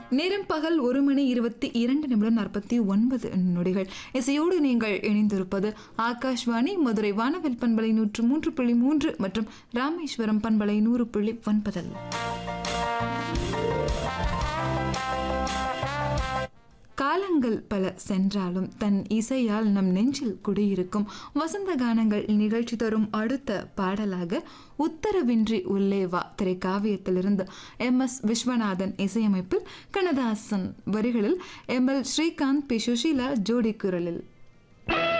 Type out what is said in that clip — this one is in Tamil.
நேரம் பகல் 1:22:49 இசையோடு நீங்கள் இணைந்திருப்பது ஆகாஷ்வாணி மதுரை வானவில் பண்பலை 103.3 மற்றும் ராமேஸ்வரம் பண்பலை 100.9. காலங்கள் பல சென்றாலும் தன் இசையால் நம் நெஞ்சில் குடியிருக்கும் வசந்த கானங்கள் நிகழ்ச்சி தரும் அடுத்த பாடலாக உத்தரவின்றி உள்ளேவா திரைக்காவியத்திலிருந்து MS விஸ்வநாதன் இசையமைப்பில் கண்ணதாசன் வரிகளில் ML ஸ்ரீகாந்த், P. சுஷீலா ஜோடி குரலில்